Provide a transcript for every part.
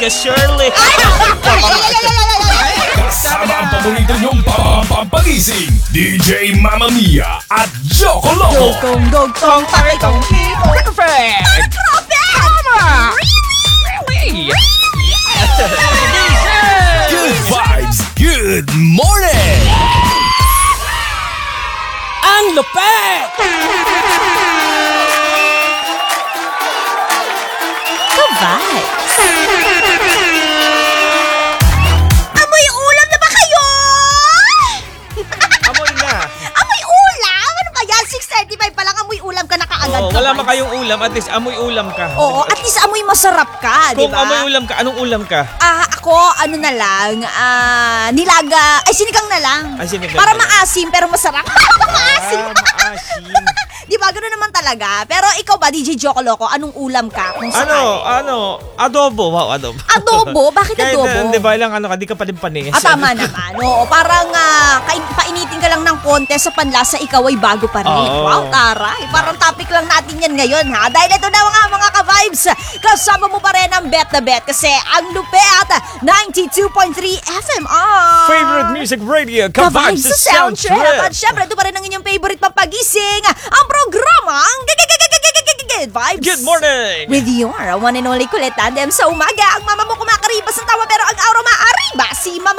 ka, Shirley. Kasama ang paborito niyong pampagising, DJ Mamma Mia at Joko Loco. Dugtong, pakitong people. Perfect! Tama! Really? Good vibes, good morning! Ang lupet! Ka-vibes. Amoy ulam na ba kayo? Amoy na. Amoy ulam? Ano ba yan? 6:35 pa lang amoy ulam ka na kaagad. Oh, wala man kayong ulam, at least amoy ulam ka. Oo, at least amoy masarap ka, di Kung ba? amoy ulam ka, anong ulam ka? Ako, ano na lang, nilaga, sinigang na lang. Ay, sinigang Para na lang. maasim, pero masarap. Maasim. Maasim. Di ba, gano'n naman talaga. Pero ikaw ba, DJ Joko Loco, anong ulam ka? Kung Adobo. Wow, adobo. Adobo? Bakit adobo? Di ba lang di ka pa din panis. Tama naman. Oo, parang painitin ka lang ng konti sa panlasa, ikaw ay bago pa rin. Oo. Wow, taray. Parang topic lang natin yan ngayon, ha? Dahil ito na mga ka-vibes, kasama mo pa rin ang Bet na Bet kasi ang lupet, 92.3 FMR. Favorite music radio, Ka-vibes ka-vibes sa sa sound trip. At soundtrip. syempre, ito pa rin ang inyong favorite pampagising, ang programa, ang Good Vibes. Good morning! With your one and only kulit tandem sa umaga. Ang mama mo kumakaribas ng tawa pero ang araw maariba si Mama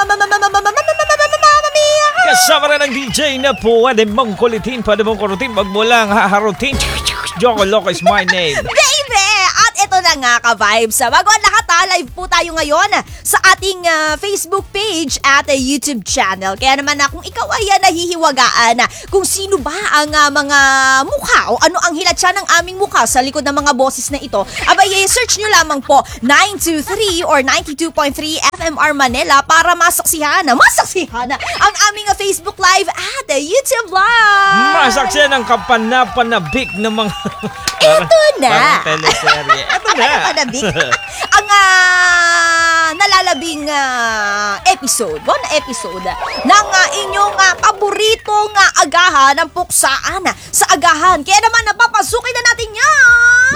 Mia. Kasama rin ang DJ na pwede mong kulitin, pwede mong kurutin, wag mo lang haharutin. Joko Loco is my name. Baby! At ito na nga ka-vibes. Bago ang lahat, live po tayo ngayon sa ating Facebook page at YouTube channel. Kaya naman kung ikaw ay nahihiwagaan kung sino ba ang mga mukha o ano ang hilatsa ng aming mukha sa likod ng mga boses na ito, abay, search nyo lamang po 923 or 92.3 FMR Manila para masaksihan ang aming Facebook Live at YouTube Live. Masaksihan ang kapanapanabik ng mga... Ito na. Parang teleserye. Ito na. Ang nalalabing episode, ng inyong paboritong agahan ng puksaan sa agahan. Kaya naman napapasukin na natin yan.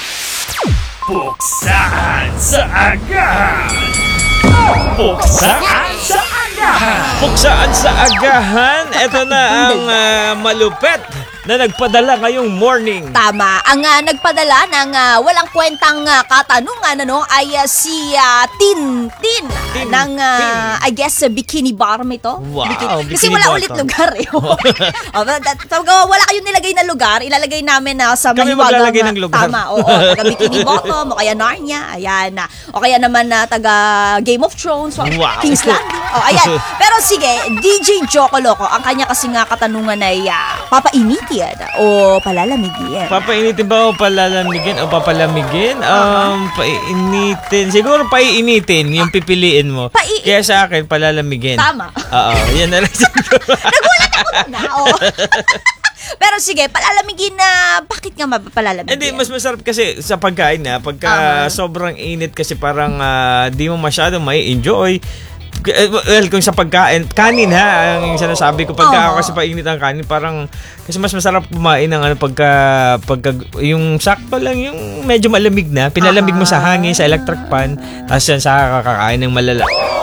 Puksaan sa agahan! Puksaan sa agahan! Puksaan sa agahan. Ito na ang malupet na nagpadala ngayong morning. Tama. Ang nagpadala ng walang kwentang katanungan ay si Tin ng I guess bikini bottom ito. Wow, Kasi bikini wala bottom. ulit lugar eh. Wala kayong nilagay na lugar, ilalagay namin sa Kami mahiwagang maglalagay ng lugar. Tama, oo. Taga bikini bottom o kaya Narnia, ayan. O kaya naman taga Game of Thrones, Wow. King's Landing. O ayan. Pero sige, DJ Joko Loco, ang kanya kasi nga katanungan ay papainitin o palalamigin. Papainitin ba o palalamigin o papalamigin? Painitin. Siguro paiinitin yung pipiliin mo. Kaya sa akin, palalamigin. Tama. Oo, yan na lang siguro. Nagulat ako na, oo. Pero sige, palalamigin na, bakit nga palamigin? Hindi, mas masarap kasi sa pagkain na. Pagka sobrang init kasi parang di mo masyadong may enjoy. Well, kung sa pagkain, kanin ha, ang sinasabi ko, pagka ako kasi painit ang kanin, parang, kasi mas masarap kumain ng pagka yung sakto lang, yung medyo malamig na, pinalamig mo sa hangin, sa electric pan, tapos yan sa kakakain ng malala.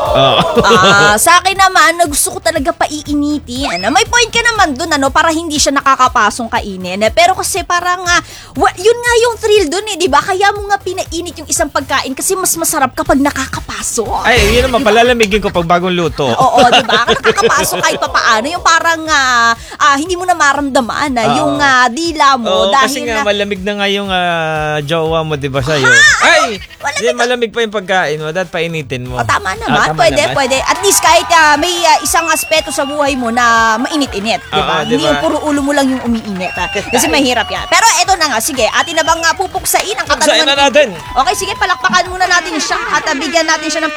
Sa akin naman, gusto ko talaga paiinitin. May point ka naman dun, para hindi siya nakakapasong kainin. Pero kasi parang, yun nga yung thrill dun di ba? Kaya mo nga pinainit yung isang pagkain kasi mas masarap kapag nakakapasok. Ay, yun naman, palalamigin ko pag bagong luto. Oo, di ba? Nakakapasok kahit pa paano. Yung parang, hindi mo na maramdaman yung dila mo. Dahil kasi nga malamig na nga yung jowa mo, di ba, sa'yo? Ay! Malamig pa yung pagkain mo, dapat painitin mo. Tama naman. Pwede. At least kahit may isang aspeto sa buhay mo na mainit-init, di ba? Hindi yung puro ulo mo lang yung umiinit. Kasi mahirap yan. Pero eto na nga, sige, atin na bang pupuksain ang katanungan? Puksain na natin. Okay, sige, palakpakan muna natin siya at bigyan natin siya ng